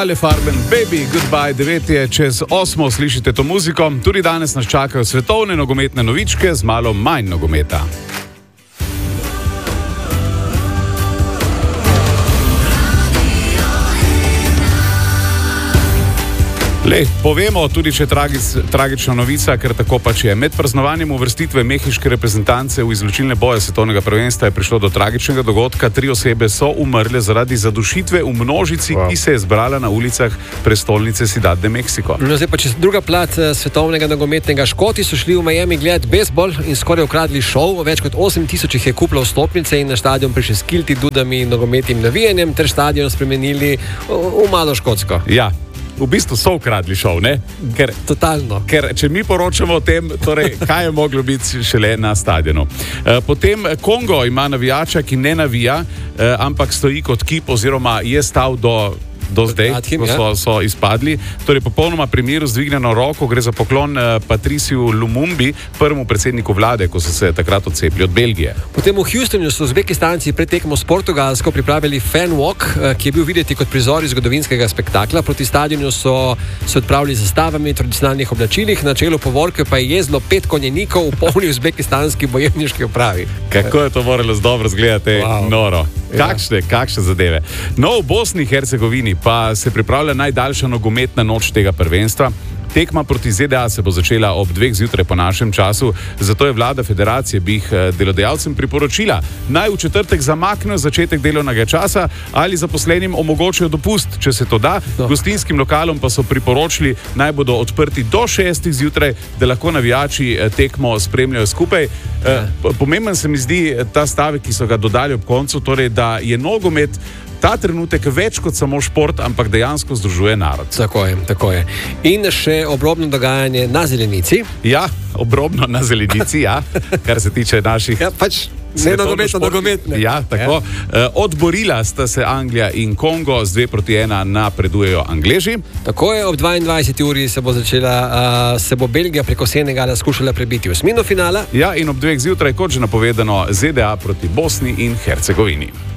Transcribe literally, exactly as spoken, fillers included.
Ale Farben, Baby, Goodbye, devet je čez osmo, slišite to muziko. Tudi danes nas čakajo svetovne nogometne novičke z malo manj nogometa. Lej, povemo tudi, če je tragic, tragična novica, ker tako pač je. Med praznovanjem uvrstitve mehiške reprezentance v izločilne boje svetovnega prvenstva je prišlo do tragičnega dogodka. Tri osebe so umrle zaradi zadušitve v množici, wow. ki se je zbrala na ulicah prestolnice Ciudad de Mexico. No, zdaj pa čez druga plat svetovnega nogometnega. Škoti so šli v Miami gledati bejzbol in skoraj ukradli šov. Več kot osem tisoč jih je kupilo vstopnice in na stadion prišli s kilti, dudami in nogometnim navijanjem ter stadion spremenili v, v malo škotsko. Ja. V bistvu so ukradli šov, ne? Ker, Totalno. Ker če mi poročamo o tem, torej, kaj je moglo biti šele na stadionu. E, potem Kongo ima navijača, ki ne navija, e, ampak stoji kot kip oziroma je stal do... do zdaj, Adhim, ko so, so izpadli. Torej, popolnoma pri miru z dvignjeno roko, gre za poklon uh, Patriciju Lumumbi, prvemu predsedniku vlade, ko so se takrat odcepili od Belgije. Potem v Houstonu so Uzbekistanci pred tekmo s Portugalsko pripravili fan walk, uh, ki je bil videti kot prizor iz zgodovinskega spektakla. Proti stadionu so se odpravili z zastavami v tradicionalnih oblačilih, na čelu povorke pa je jezdilo pet konjenikov v polni uzbekistanski bojevniški opravi. Kako je to moralo dobro izgledati? Wow. Noro. Ja. Kakšne, kakšne zadeve. No, v Bosni in Hercegovini pa se pripravlja najdaljša nogometna noč tega prvenstva. Tekma proti Z D A se bo začela ob dveh zjutraj po našem času, zato je vlada federacije bi jih delodajalcem priporočila, naj v četrtek zamaknejo začetek delovnega časa ali zaposlenim omogočijo dopust, če se to da. No. Gostinskim lokalom pa so priporočili, naj bodo odprti do šestih zjutraj, da lahko navijači tekmo spremljajo skupaj. Ja. Pomemben se mi zdi ta stavek, ki so ga dodali ob koncu, torej da je nogomet ta trenutek več kot samo šport, ampak dejansko združuje narod. Tako je, tako je. In še obrobno dogajanje na zelenici. Ja, obrobno na zelenici, ja, kar se tiče naših... Ja, pač ne nogometno, nogometne. Ja, tako. Ja. Odborila sta se Anglija in Kongo, z dve proti ena napredujejo Angleži. Tako je, ob dvaindvajseti uri se bo začela, uh, se bo Belgija preko Senegala skušala prebiti v osmino finala. Ja, in ob dveh zjutraj, kot že napovedano, Z D A proti Bosni in Hercegovini.